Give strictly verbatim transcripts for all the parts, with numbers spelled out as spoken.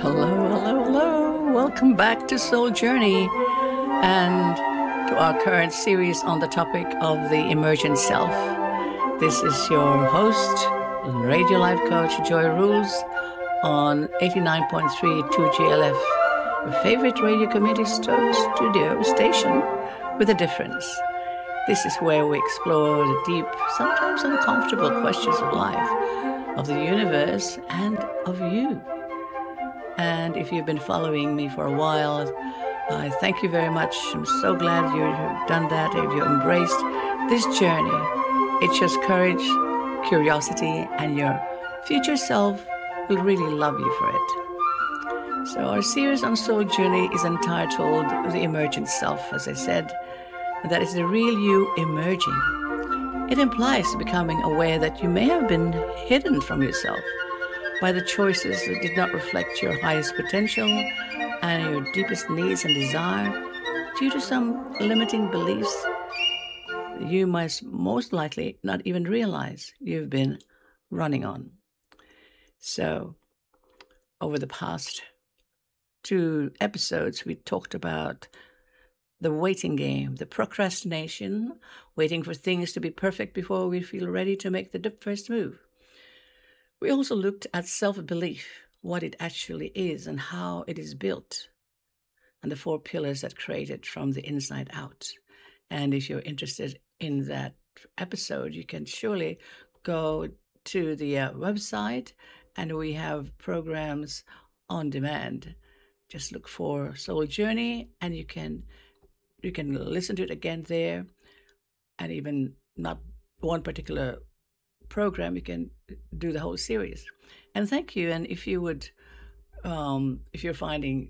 Hello, hello, hello. Welcome back to Soul Journey and to our current series on the topic of the emergent self. This is your host, radio life coach Joy Rules on eighty-nine point three two G L F, your favorite radio community sto- studio station with a difference. This is where we explore the deep, sometimes uncomfortable questions of life, of the universe, and of you. And if you've been following me for a while, I thank you very much. I'm so glad you've done that, if you embraced this journey. It shows courage, curiosity, and your future self will really love you for it. So our series on Soul Journey is entitled The Emergent Self, as I said. That is the real you emerging. It implies becoming aware that you may have been hidden from yourself by the choices that did not reflect your highest potential and your deepest needs and desire due to some limiting beliefs you must most likely not even realize you've been running on. So, over the past two episodes, we talked about the waiting game, the procrastination, waiting for things to be perfect before we feel ready to make the first move. We also looked at self-belief, what it actually is and how it is built, and the four pillars that create it from the inside out. And if you're interested in that episode, you can surely go to the uh, website, and we have programs on demand. Just look for Soul Journey, and you can you can listen to it again there, and even not one particular program, you can do the whole series. And thank you. And if you would, um, if you're finding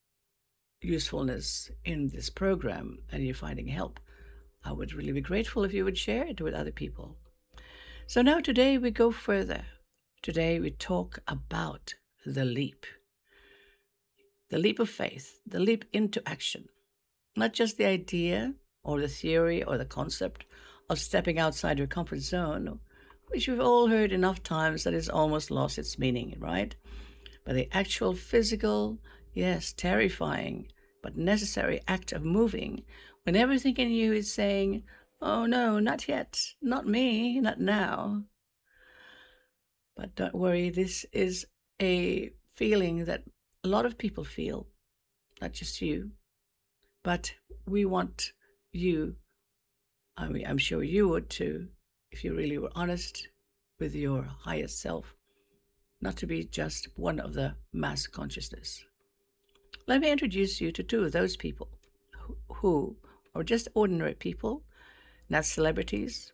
usefulness in this program and you're finding help, I would really be grateful if you would share it with other people. So now today we go further. Today we talk about the leap. The leap of faith, the leap into action. Not just the idea or the theory or the concept of stepping outside your comfort zone, which we've all heard enough times that it's almost lost its meaning, right? But the actual physical, yes, terrifying, but necessary act of moving when everything in you is saying, oh no, not yet, not me, not now. But don't worry, this is a feeling that a lot of people feel, not just you. But we want you, I mean, I'm sure you would too, if you really were honest with your highest self, not to be just one of the mass consciousness. Let me introduce you to two of those people who, who are just ordinary people, not celebrities,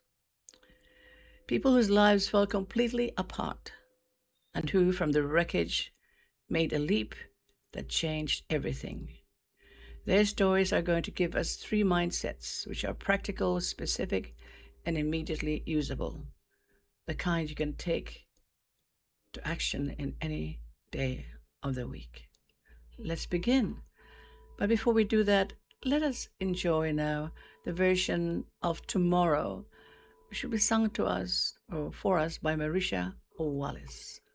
people whose lives fell completely apart and who, from the wreckage, made a leap that changed everything. Their stories are going to give us three mindsets, which are practical, specific, and immediately usable. The kind you can take to action in any day of the week. Let's begin. But before we do that, let us enjoy now the version of Tomorrow, which will be sung to us or for us by Marisha Wallace.